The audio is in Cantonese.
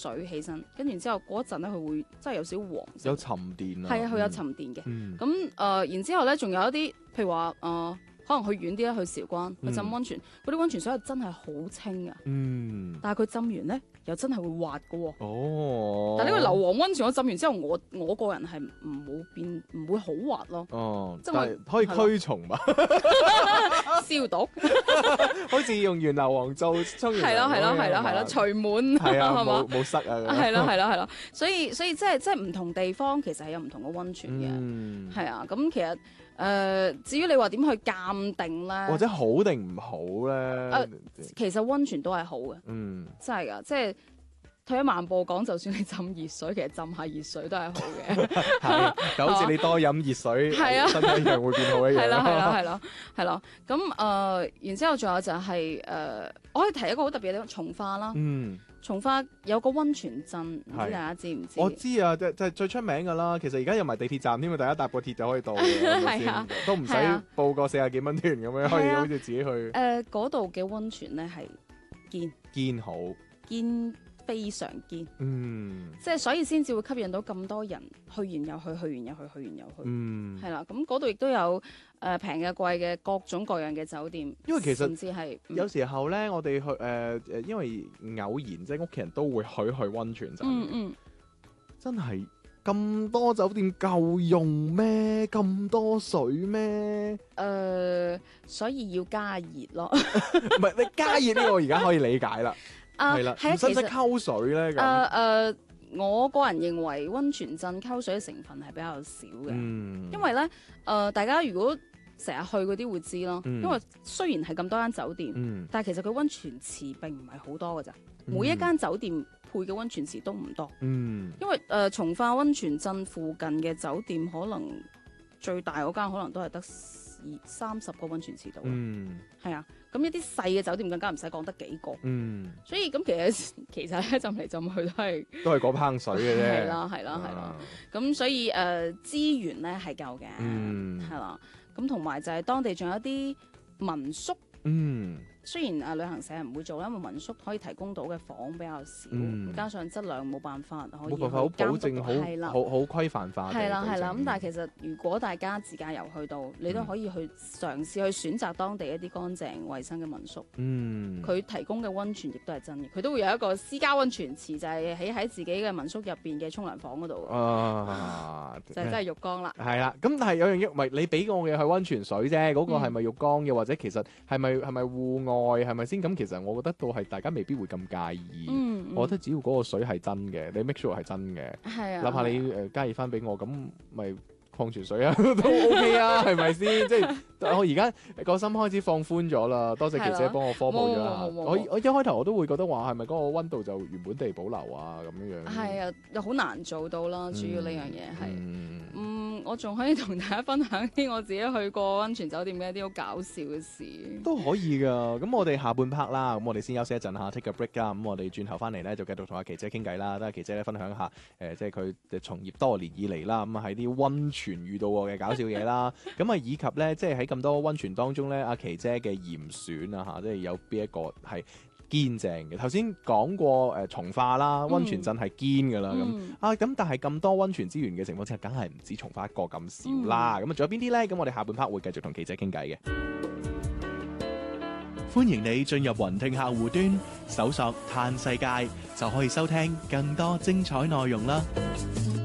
水起身，跟住之後嗰一陣咧，佢會真係有少少黃色， 有沉澱啊。 係啊，佢有沉澱嘅。 嗯咁然之後咧，仲有一啲，譬如話可能去遠啲啦，去韶關去浸溫泉，嗰啲溫泉水係真係好清啊， 嗯。 但係佢浸完咧又真係會滑嘅喎。 哦。 但係呢個硫磺溫泉我浸完之後，我個人係唔會好滑咯。 哦， 即係但係可以驅蟲嘛？ 消毒好似用完硫磺做沖完涼咁樣係啦，除滿係啊， 係嘛？ 冇塞啊。 係啦，所以即係唔同地方其實係有唔同嘅溫泉嘅，係啊。咁其實至於你話點去鑑定咧， 或者好定唔好咧？ 其實溫泉都係好嘅，真係㗎，即係。退一萬步講，就算你浸熱水，其實浸下熱水都係好嘅。 係，就好似你多飲熱水， 係啊， 身體一樣會變好一樣。 係啦。咁然之後仲有就係我可以提一個好特別嘅地方，從化啦。從化有個溫泉鎮，唔知大家知唔知？ 我知啊，就係最出名㗎啦。其實而家有埋地鐵站添啊，大家搭個鐵就可以到嘅， 係啊， 都唔使報個40幾蚊團咁樣，可以好似自己去。嗰度嘅溫泉咧係堅好。 非常堅， 即係所以先至會吸引到咁多人去完又去，去完又去，去完又去，係啦。咁嗰度亦都有平嘅、貴嘅各種各樣嘅酒店。 因為其實甚至係有時候咧，我哋去因為偶然即係屋企人都會去溫泉站。真係咁多酒店夠用咩？咁多水咩？ 所以要加熱咯。 唔係你加熱呢個，我而家可以理解啦。係啦，唔使唔使溝水咧？咁我個人認為溫泉鎮溝水嘅成分係比較少嘅，因為咧大家如果成日去嗰啲會知咯，因為雖然係咁多間酒店，但係其實佢溫泉池並唔係好多㗎咋，每一間酒店配嘅溫泉池都唔多，因為從化溫泉鎮附近嘅酒店可能最大嗰間可能都係得30個溫泉池度，係啊。咁一啲細嘅酒店更加唔使講得幾個，所以咁其實咧浸嚟浸去都係嗰烹水嘅啫。 係啦。咁所以資源咧係夠嘅，係啦。咁同埋就係當地仲有啲民宿。雖然旅行社唔會做啦，因為民宿可以提供到嘅房比較少，加上質量冇辦法可以好保證，好規範化。 係啦。咁但係其實如果大家自駕遊去到，你都可以去嘗試去選擇當地一啲乾淨衛生嘅民宿。佢提供嘅溫泉亦都係真嘅，佢都會有一個私家溫泉池，就係喺自己嘅民宿入邊嘅沖涼房嗰度。就係真係浴缸啦。 係啦，咁但係有樣嘢，唔係你俾我嘅係溫泉水啫，嗰個係咪浴缸嘅，或者其實係咪戶外係咪先？咁其實我覺得到係大家未必會咁介意。我覺得只要嗰個水係真嘅，你 make sure 係真嘅，哪怕你加熱翻俾我，咁咪礦泉水啊都 OK 啊，係咪先？即係我而家個心開始放寬咗啦，多謝琪姐幫我科普咗啦。我一開頭我都會覺得話係咪嗰個溫度就原本地保留啊咁樣樣。係啊， 又好難做到啦。主要呢樣嘢係，我仲可以同大家分享啲我自己去過溫泉酒店嘅一啲好搞笑嘅事。 都可以噶。咁我哋下半 part 啦，咁我哋先休息一陣下 take a break 啦。咁我哋轉頭翻嚟咧就繼續同阿琪姐傾偈啦，都係琪姐咧分享下即係佢從業多年以嚟啦，咁喺啲溫泉遇到過嘅搞笑嘢啦。咁啊以及咧即係喺咁多溫泉當中咧，阿琪姐嘅嚴選啊嚇，即係有邊一個係堅正嘅？頭先講過從化啦，溫泉鎮係堅㗎啦咁但係咁多溫泉資源嘅情況之下，梗係唔止從化一個咁少啦。咁仲有邊啲咧？咁我哋下半 part 會繼續同琪姐傾偈嘅。歡迎你進入雲聽客戶端，搜索嘆世界就可以收聽更多精彩內容啦。